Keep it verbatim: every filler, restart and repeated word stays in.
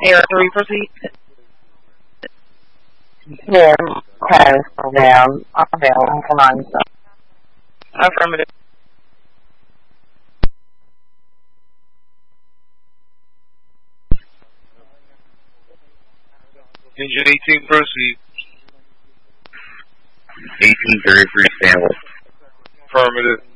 Air three, proceed. Yeah, okay, so down. I'm down. Come on. Affirmative. Engine eighteen, proceed. eighteen thirty-three, stand. Affirmative.